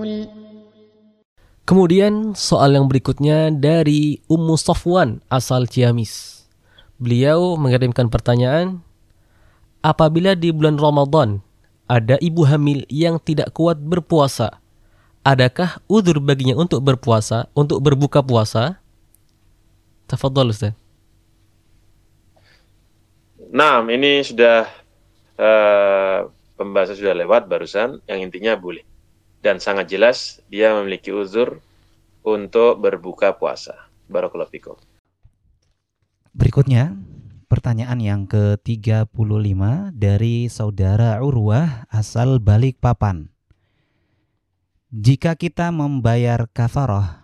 Kemudian soal yang berikutnya dari Ummu Safwan asal Ciamis. Beliau mengirimkan pertanyaan, apabila di bulan Ramadan ada ibu hamil yang tidak kuat berpuasa, adakah udzur baginya untuk berpuasa, untuk berbuka puasa? Tafadhol Ustaz. Nah, ini sudah pembahasan sudah lewat barusan, yang intinya boleh. Dan sangat jelas dia memiliki uzur untuk berbuka puasa. Barakallahu fikum. Berikutnya, pertanyaan yang ke-35 dari saudara Urwah asal Balikpapan. Jika kita membayar kafarah